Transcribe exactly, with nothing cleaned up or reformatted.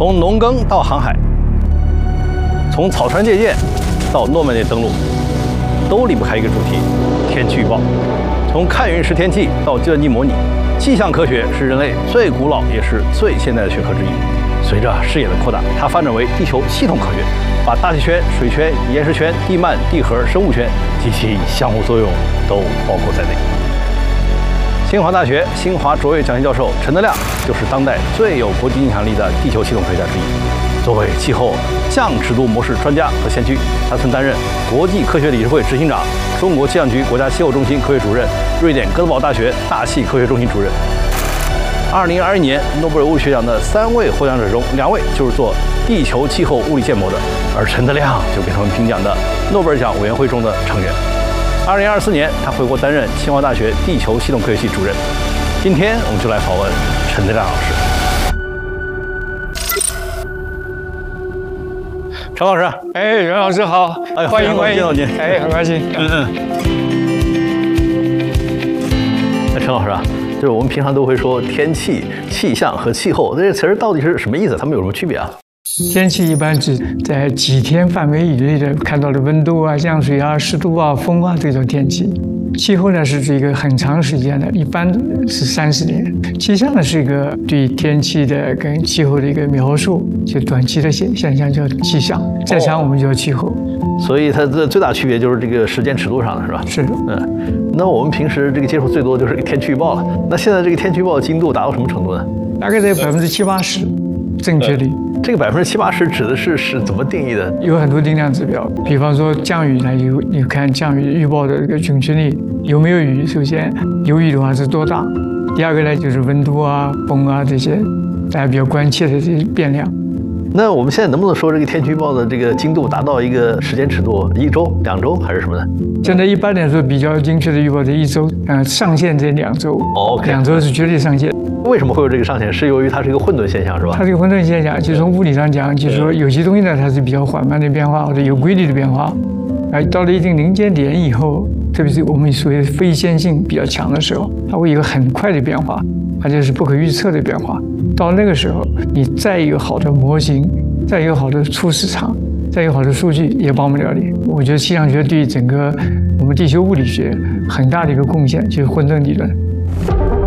从农耕到航海，从草船借箭到诺曼底登陆，都离不开一个主题：天气预报。从看云识天气到计算机模拟，气象科学是人类最古老也是最现代的学科之一。随着视野的扩大，它发展为地球系统科学，把大气圈、水圈、岩石圈、地幔、地核、生物圈及其相互作用都包括在内。清华大学新华卓越奖学教授陈德亮就是当代最有国际影响力的地球系统科学家之一。作为气候降尺度模式专家和先驱，他曾担任国际科学理事会执行长、中国气象局国家气候中心科学主任、瑞典哥德堡大学大气科学中心主任。二零二一年诺贝尔物理学奖的三位获奖者中，两位就是做地球气候物理建模的，而陈德亮就被他们评奖的诺贝尔奖委员会中的成员。二零二四年，他回国担任清华大学地球系统科学系主任。今天我们就来访问陈德亮老师。陈老师， 哎，袁老师好， 哎， 欢迎欢迎， 见到您， 哎，很高兴。 嗯嗯。那陈老师啊，就是我们平常都会说天气、气象和气候这些词儿到底是什么意思？它们有什么区别啊？ 天气一般指在几天范围以内的看到的温度啊、降水啊、湿度啊、风啊这种天气。气候呢是指一个很长时间的，一般是三十年。气象呢是一个对天气的跟气候的一个描述，就短期的现现象叫气象，再长我们叫气候。 所以它的最大区别就是这个时间尺度上的是吧？ 是的。 嗯，那我们平时这个接触最多就是天气预报了。那现在这个天气预报的精度达到什么程度呢？ 大概在百分之七八十正确率。 这个百分之七八十指的是是怎么定义的？ 有很多定量指标，比方说降雨呢，有你看降雨预报的这个准确率有没有雨？首先有雨的话是多大？第二个呢就是温度啊、风啊这些大家比较关切的这些变量。 那我们现在能不能说这个天气预报的这个精度达到一个时间尺度，一周、两周还是什么呢？ 现在一般来说比较精确的预报在一周，嗯、呃，上限在两周。 哦， 两周是绝对上限。 为什么会有这个上限？是由于它是一个混沌现象，是吧？ 它这个混沌现象，就从物理上讲，就是说有些东西呢它是比较缓慢的变化，或者有规律的变化。啊，到了一定临界点以后，特别是我们所谓非线性比较强的时候，它会有一个很快的变化，而且是不可预测的变化。到那个时候，你再一个好的模型，再一个好的初始场，再一个好的数据也帮不了你。我觉得气象学对整个我们地球物理学很大的一个贡献就是混沌理论。